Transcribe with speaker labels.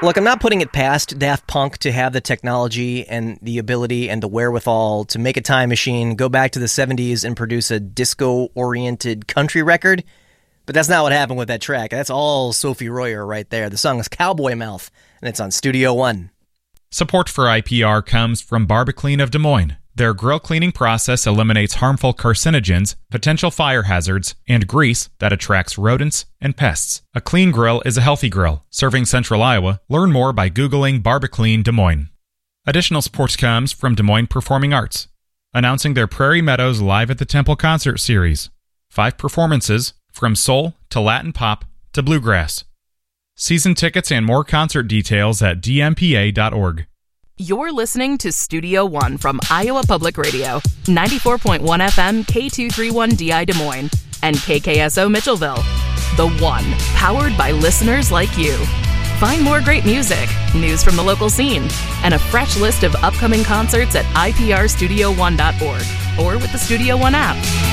Speaker 1: Look, I'm not putting it past Daft Punk to have the technology and the ability and the wherewithal to make a time machine, go back to the 70s and produce a disco-oriented country record, but that's not what happened with that track. That's all Sophie Royer right there. The song is Cowboy Mouth, and it's on Studio One.
Speaker 2: Support for IPR comes from Barbaclean of Des Moines. Their grill cleaning process eliminates harmful carcinogens, potential fire hazards, and grease that attracts rodents and pests. A clean grill is a healthy grill. Serving Central Iowa, learn more by Googling Barbaclean Des Moines. Additional support comes from Des Moines Performing Arts, announcing their Prairie Meadows Live at the Temple concert series. 5 performances, from soul to Latin pop to bluegrass. Season tickets and more concert details at dmpa.org.
Speaker 3: You're listening to Studio One from Iowa Public Radio, 94.1 FM K231DI Des Moines, and KKSO Mitchellville. The One, powered by listeners like you. Find more great music, news from the local scene, and a fresh list of upcoming concerts at iprstudio1.org or with the Studio One app.